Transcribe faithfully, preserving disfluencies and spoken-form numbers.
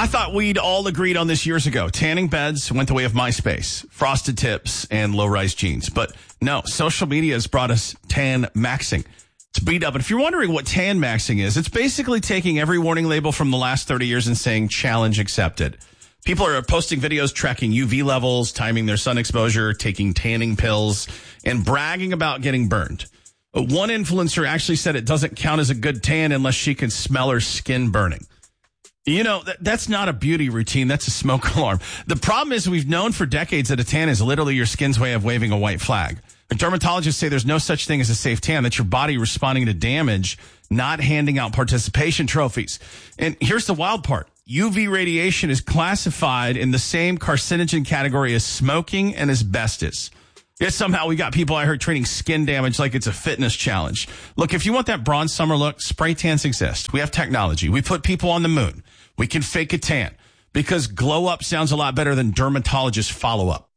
I thought we'd all agreed on this years ago. Tanning beds went the way of MySpace, frosted tips, and low-rise jeans. But no, social media has brought us tan maxing. It's beat up. And if you're wondering what tan maxing is, it's basically taking every warning label from the last thirty years and saying challenge accepted. People are posting videos tracking U V levels, timing their sun exposure, taking tanning pills, and bragging about getting burned. One influencer actually said it doesn't count as a good tan unless she can smell her skin burning. You know, that, that's not a beauty routine. That's a smoke alarm. The problem is we've known for decades that a tan is literally your skin's way of waving a white flag. Dermatologists say there's no such thing as a safe tan. That's your body responding to damage, not handing out participation trophies. And here's the wild part. U V radiation is classified in the same carcinogen category as smoking and asbestos. Yet somehow we got people out here treating skin damage like it's a fitness challenge. Look, if you want that bronze summer look, spray tans exist. We have technology. We put people on the moon. We can fake a tan because glow up sounds a lot better than dermatologist follow up.